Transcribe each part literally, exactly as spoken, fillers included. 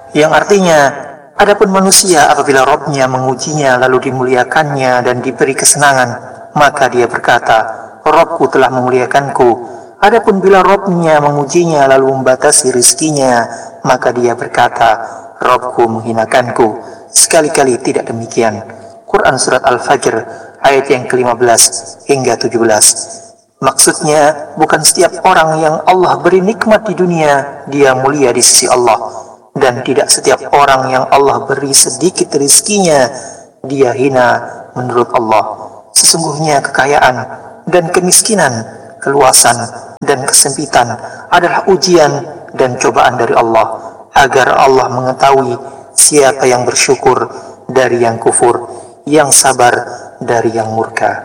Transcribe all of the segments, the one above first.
Yang artinya, adapun manusia apabila Rabb-Nya mengujinya lalu dimuliakannya dan diberi kesenangan, maka dia berkata, Rabb-Ku telah memuliakanku. Adapun bila Rabb-Nya mengujinya lalu membatasi rizkinya, maka dia berkata, Rabb-Ku menghinakanku. Sekali-kali tidak demikian. Quran Surat Al-Fajr ayat yang kelima belas hingga tujuh belas. Maksudnya, bukan setiap orang yang Allah beri nikmat di dunia, dia mulia di sisi Allah. Dan tidak setiap orang yang Allah beri sedikit rizkinya, dia hina menurut Allah. Sesungguhnya kekayaan dan kemiskinan, keluasan dan kesempitan adalah ujian dan cobaan dari Allah, agar Allah mengetahui siapa yang bersyukur dari yang kufur, yang sabar dari yang murka.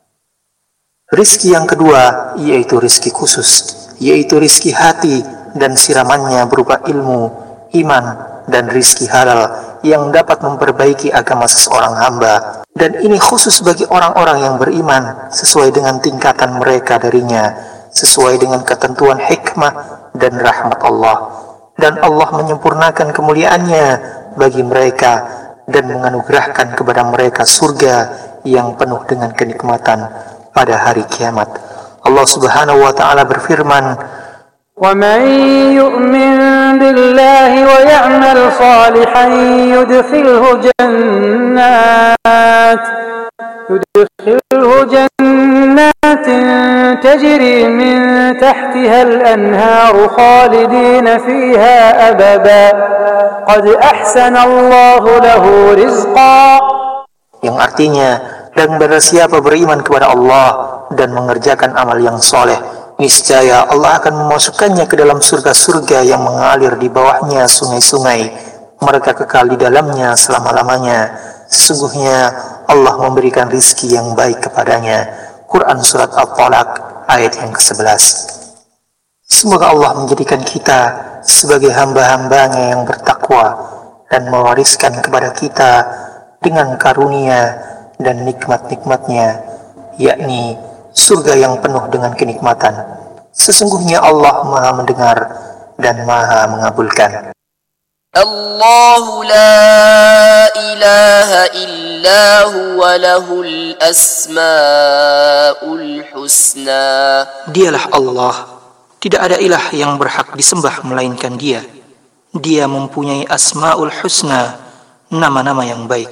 Rizki yang kedua yaitu rizki khusus, yaitu rizki hati dan siramannya berupa ilmu, iman, dan rizki halal yang dapat memperbaiki agama seseorang hamba. Dan ini khusus bagi orang-orang yang beriman sesuai dengan tingkatan mereka darinya, sesuai dengan ketentuan hikmah dan rahmat Allah. Dan Allah menyempurnakan kemuliaannya bagi mereka dan menganugerahkan kepada mereka surga yang penuh dengan kenikmatan pada hari kiamat. Allah Subhanahu wa taala berfirman, وَمَنْ يُؤْمِنْ بِاللَّهِ وَيَعْمَلْ صَالِحًا يُدْخِلْهُ جَنَّاتٍ يُدْخِلْهُ جَنَّاتٍ تَجْرِي مِنْ تَحْتِهَا الْأَنْهَارُ خَالِدِينَ فِيهَا أَبَدًا قَدْ أَحْسَنَ اللَّهُ لَهُ رِزْقًا. Yang artinya, dan barang siapa beriman kepada Allah dan mengerjakan amal yang soleh, niscaya Allah akan memasukkannya ke dalam surga-surga yang mengalir di bawahnya sungai-sungai. Mereka kekal di dalamnya selama-lamanya. Sesungguhnya Allah memberikan rizki yang baik kepadanya. Quran Surat At-Talaq ayat yang kesebelas. Semoga Allah menjadikan kita sebagai hamba-hambanya yang bertakwa dan mewariskan kepada kita dengan karunia dan nikmat-nikmatnya, yakni surga yang penuh dengan kenikmatan. Sesungguhnya Allah Maha mendengar dan Maha mengabulkan. Allahu la ilaha illa huwa lahul asmaul husna. Dialah Allah, tidak ada ilah yang berhak disembah melainkan Dia. Dia mempunyai asmaul husna, nama-nama yang baik.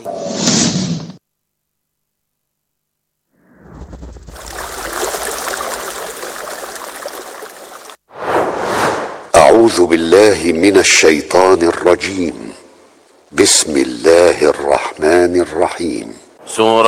أعوذ بالله من الشيطان الرجيم. بسم الله الرحمن الرحيم. سورة